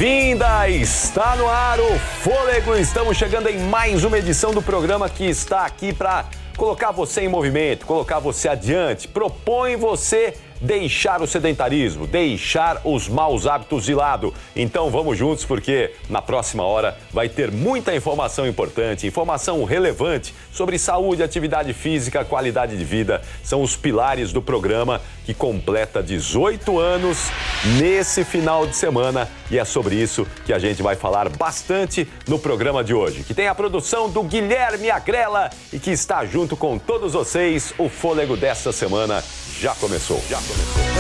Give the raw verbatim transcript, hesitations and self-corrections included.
bem-vinda! Está no ar o Fôlego. Estamos chegando em mais uma edição do programa que está aqui para colocar você em movimento, colocar você adiante, propõe você deixar o sedentarismo, deixar os maus hábitos de lado. Então vamos juntos porque na próxima hora vai ter muita informação importante, informação relevante sobre saúde, atividade física, qualidade de vida. São os pilares do programa que completa dezoito anos nesse final de semana e é sobre isso que a gente vai falar bastante no programa de hoje, que tem a produção do Guilherme Agrela e que está junto com todos vocês. O Fôlego desta semana já começou. Já começou.